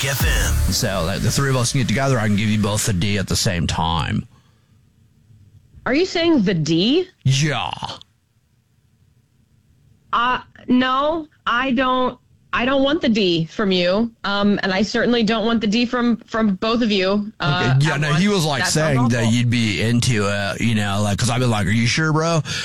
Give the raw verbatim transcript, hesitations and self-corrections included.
Classic F M. So like, the three of us can get together. I can give you both the D at the same time. Are you saying the D? Yeah. Uh, no, I don't. I don't want the D from you, um, and I certainly don't want the D from, from both of you. Uh, Okay. Yeah, at no, once. he was like That saying sounds that awful. you'd be into it, you know, like, because I've been like, are you sure, bro?